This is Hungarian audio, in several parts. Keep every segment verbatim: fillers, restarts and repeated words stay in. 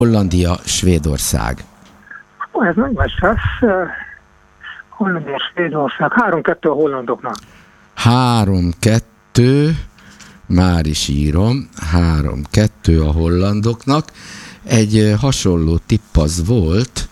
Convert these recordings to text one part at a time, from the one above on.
Hollandia, Svédország. Ez nagy meccs lesz. Hollandia, Svédország. három kettő a hollandoknak. három kettő, már is írom, három kettő a hollandoknak. Egy hasonló tipp az volt,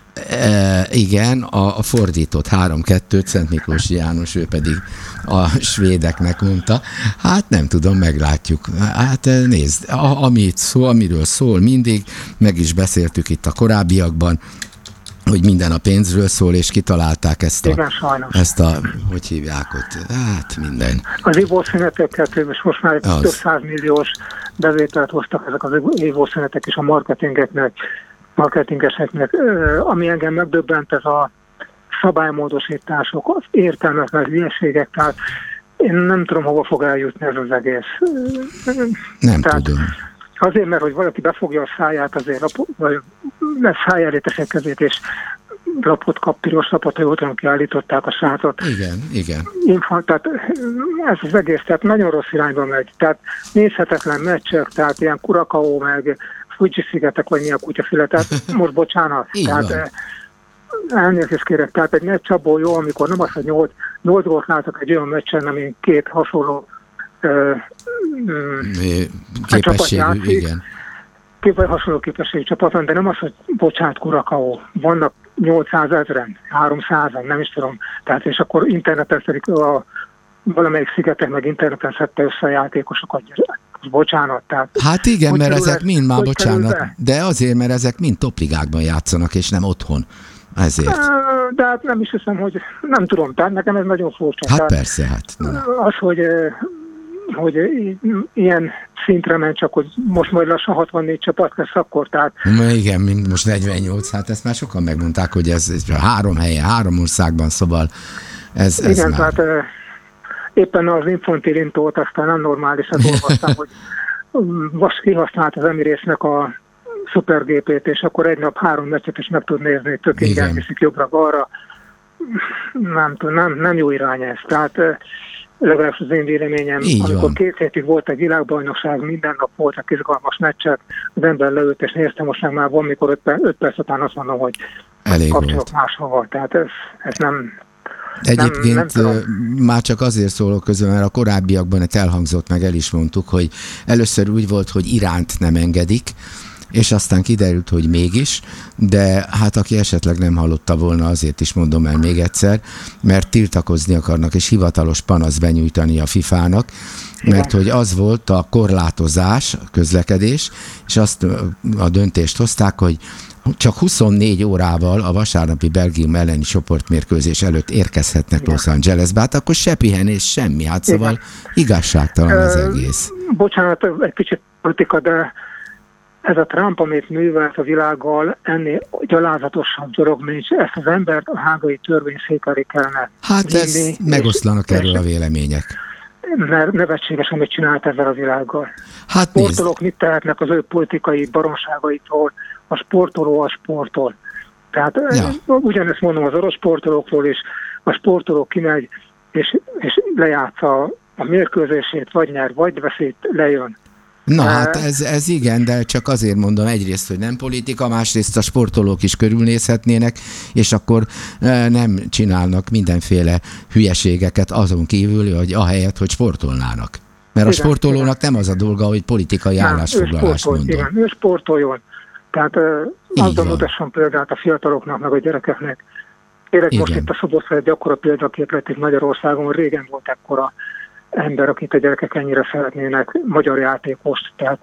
e, igen, a, a fordított három kettőt Szent Miklós János, ő pedig a svédeknek mondta. Hát nem tudom, meglátjuk. Hát nézd, a, amit szól, amiről szól mindig, meg is beszéltük itt a korábbiakban, hogy minden a pénzről szól, és kitalálták ezt a, igen, ezt a hogy hívják ott, hát minden. Az ivószünetekkel, és most már az. több százmilliós bevételt hoztak ezek az ivószünetek és a marketingeknek, marketingeseknek. Ami engem megdöbbent, ez a szabálymódosítások, az értelmetlen hülyeségek, tehát én nem tudom, hova fog eljutni ez az egész. Nem tehát, tudom. Azért, mert hogy valaki befogja a száját, azért vagy száj elé teszi a kezét, és lapot kap, piros lapot, hogy otthon kiállították a srácot. Igen, igen. Infant, tehát ez az egész, tehát nagyon rossz irányba megy. Tehát nézhetetlen meccsek, tehát ilyen Curacao, meg Fuji-szigetek, vagy mi a kutyafüle, tehát most bocsánat. tehát elnézést kérek, tehát egy meccs abból jó, amikor nem az, hogy nyolc, nyolc gólt látok egy olyan meccsen, amin két hasonló ö, ö, képességű, igen. Két vagy hasonló képességű csapat van, de nem az, hogy bocsánat, Curacao, vannak nyolcszázezren, háromszázan, nem is tudom, tehát és akkor interneten szerik a valamelyik szigetek meg interneten szedte össze a játékosokat, bocsánat. Tehát, hát igen, mert ezek ez, mind már bocsánat, de azért, mert ezek mind topligákban játszanak, és nem otthon. Ezért. De hát nem is hiszem, hogy nem tudom, tehát nekem ez nagyon furcsa. Hát tehát persze, hát. Nem. Az, hogy, hogy ilyen szintre ment, csak hogy most majd lassan hatvannégy csapat lesz akkor, tehát... Igen, mint most negyvennyolc, hát ezt már sokan megmondták, hogy ez, ez három helyen, három országban, szóval ez, ez igen, már... tehát éppen az Infantilintót aztán nem normálisan olvastam, hogy vas kihasznált az Emirésznek a szupergépét, és akkor egy nap három meccset is meg tud nézni, tök ingyen viszik jobbra-balra. Nem, nem, nem jó irány ez. Tehát legalábbis az én véleményem, így amikor van. két hétig volt egy világbajnokság, minden nap voltak izgalmas meccsek, az ember leült és néztem, most meg már van, mikor öt perc után azt mondom, hogy elég kapcsolok máshova. Tehát ez, ez nem... Egyébként nem, nem már csak azért szólok közben, mert a korábbiakban itt elhangzott, meg el is mondtuk, hogy először úgy volt, hogy Iránt nem engedik, és aztán kiderült, hogy mégis, de hát aki esetleg nem hallotta volna, azért is mondom el még egyszer, mert tiltakozni akarnak, és hivatalos panasz benyújtani a fifának, mert hogy az volt a korlátozás, a közlekedés, és azt a döntést hozták, hogy csak huszonnégy órával a vasárnapi Belgium elleni csoportmérkőzés előtt érkezhetnek igen. Los Angelesbe, hát akkor se pihenés, semmi, hát szóval igen. igazságtalan az egész. Bocsánat, egy kicsit politika, de ez a Trump, amit művelt a világgal, ennél gyalázatosabb dolog, mint ezt az ember a hágai törvényszék elé kellene hát ez vinni, megoszlanak erről a vélemények. Mert nevetséges, amit csinált ezzel a világgal. Hát a sportolók mit tehetnek az ő politikai baromságaitól, a sportoló a sportol. Tehát ja. ugyanezt mondom az orosz sportolókról is, a sportoló kimegy, és, és lejátsza a mérkőzését, vagy nyer, vagy veszít, lejön. Na hát ez, ez igen, de csak azért mondom egyrészt, hogy nem politika, másrészt a sportolók is körülnézhetnének, és akkor nem csinálnak mindenféle hülyeségeket azon kívül, hogy ahelyett, hogy sportolnának. Mert igen, a sportolónak igen. nem az a dolga, hogy politikai nem, állásfoglalást mondom. Igen, ő sportoljon. Tehát azon mutasson példát a fiataloknak, meg a gyerekeknek. Érek most itt a Szoboszlai egy akkora példaképlet itt Magyarországon, régen volt ekkora ember, akit a gyerekek ennyire szeretnének, magyar játékost, tehát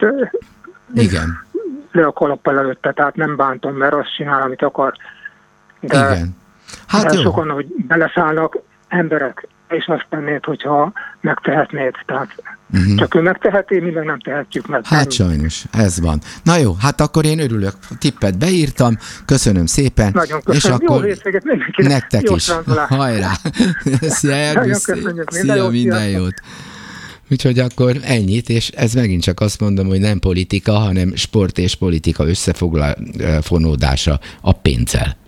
igen. le a kalappal előtte, tehát nem bántom, mert azt csinál, amit akar. De, igen. Hát de jó. sokan, hogy beleszállnak emberek, és azt tennéd, hogyha megtehetnéd. Tehát uh-huh. csak ő megteheti, mi meg nem tehetjük meg. Hát nem. Sajnos, ez van. Na jó, hát akkor én örülök, tippet beírtam, köszönöm szépen. Nagyon köszönöm, és jó akkor hétvégét mindenkinek. Nektek is. Hajrá! Szia, szia, minden jót! Úgyhogy akkor ennyit, és ez megint csak azt mondom, hogy nem politika, hanem sport és politika összefonódása a pénzzel.